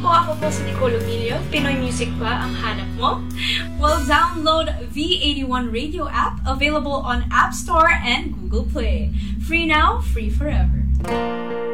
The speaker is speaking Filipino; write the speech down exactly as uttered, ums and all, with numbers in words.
ako po si Nicole Ovilio. Pinoy music ba ang hanap mo? Well, download V eighty-one Radio app, available on App Store and Google Play. Free now, free forever.